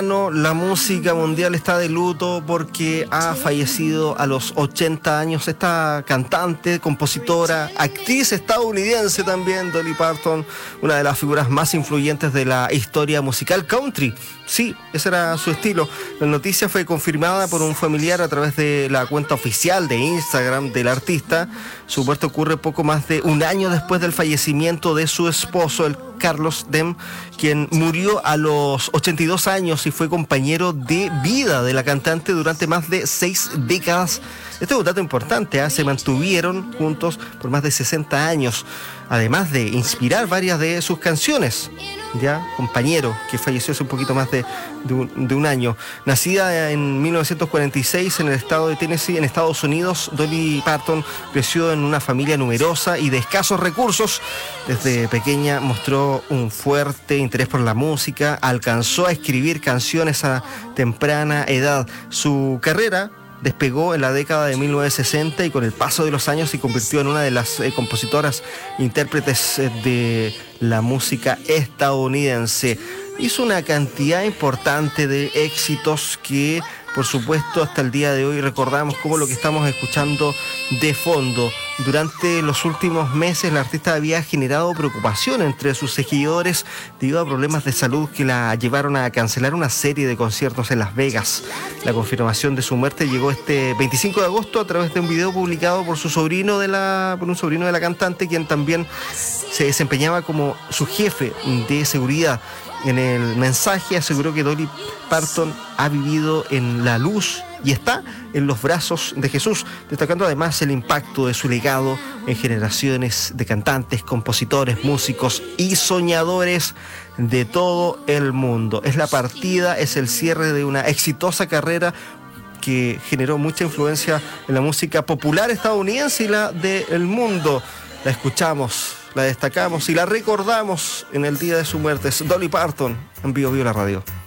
La música mundial está de luto porque ha fallecido a los 80 años esta cantante, compositora, actriz estadounidense también, Dolly Parton, una de las figuras más influyentes de la historia musical country. Sí, ese era su estilo. La noticia fue confirmada por un familiar a través de la cuenta oficial de Instagram del artista. Su muerte ocurre poco más de un año después del fallecimiento de su esposo, el Carlos Dem, quien murió a los 82 años y fue compañero de vida de la cantante durante más de 6 décadas. Este es un dato importante, se mantuvieron juntos por más de 60 años, además de inspirar varias de sus canciones. Ya, compañero, que falleció hace un poquito más de un año. Nacida en 1946 en el estado de Tennessee, en Estados Unidos, Dolly Parton creció en una familia numerosa y de escasos recursos. Desde pequeña mostró un fuerte interés por la música, alcanzó a escribir canciones a temprana edad. Su carrera despegó en la década de 1960 y con el paso de los años se convirtió en una de las compositoras intérpretes de la música estadounidense. Hizo una cantidad importante de éxitos que, por supuesto, hasta el día de hoy recordamos como lo que estamos escuchando de fondo. Durante los últimos meses, la artista había generado preocupación entre sus seguidores debido a problemas de salud que la llevaron a cancelar una serie de conciertos en Las Vegas. La confirmación de su muerte llegó este 25 de agosto a través de un video publicado por un sobrino de la cantante, quien también se desempeñaba como su jefe de seguridad. En el mensaje aseguró que Dolly Parton ha vivido en la luz y está en los brazos de Jesús, destacando además el impacto de su legado en generaciones de cantantes, compositores, músicos y soñadores de todo el mundo. Es la partida, es el cierre de una exitosa carrera que generó mucha influencia en la música popular estadounidense y la del mundo. La escuchamos, la destacamos y la recordamos en el día de su muerte. Es Dolly Parton en Vivo la Radio.